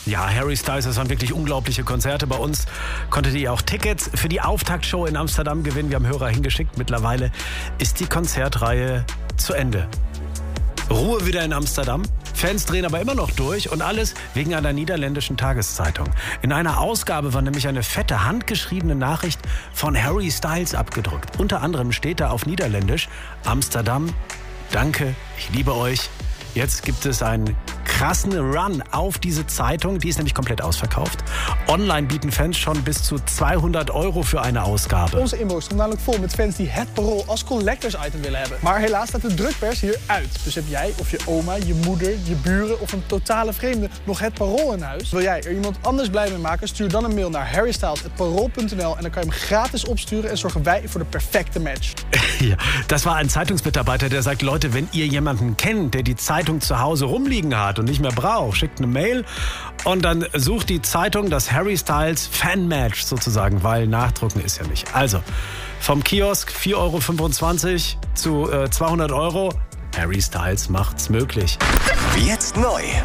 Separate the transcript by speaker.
Speaker 1: Ja, Harry Styles, das waren wirklich unglaubliche Konzerte. Bei uns konntet ihr auch Tickets für die Auftaktshow in Amsterdam gewinnen. Wir haben Hörer hingeschickt. Mittlerweile ist die Konzertreihe zu Ende. Ruhe wieder in Amsterdam. Fans drehen aber immer noch durch und alles wegen einer niederländischen Tageszeitung. In einer Ausgabe war nämlich eine fette, handgeschriebene Nachricht von Harry Styles abgedruckt. Unter anderem steht da auf Niederländisch: Amsterdam, danke, ich liebe euch. Jetzt gibt es einen krassen Run auf diese Zeitung. Die ist nämlich komplett ausverkauft. Online bieten Fans schon bis zu 200 € für eine Ausgabe.
Speaker 2: Onze inbox stond namelijk vol met fans die het Parool als collectors item willen hebben. Maar helaas staat de drukpers hier uit. Dus heb jij of je oma, je moeder, je buren of een totale vreemde nog het Parool in huis? Wil jij er iemand anders blij mee maken? Stuur dan een mail naar harrystyles@parool.nl en dan kan je hem gratis opsturen en zorgen wij voor de perfekte match.
Speaker 1: Ja, das war ein Zeitungsmitarbeiter, der sagt, Leute, wenn ihr jemanden kennt, der die Zeitung zu Hause rumliegen hat und nicht mehr braucht, schickt eine Mail und dann sucht die Zeitung das Harry Styles Fan-Match sozusagen, weil nachdrucken ist ja nicht. Also, vom Kiosk 4,25 € zu 200 €. Harry Styles macht's möglich.
Speaker 3: Jetzt neu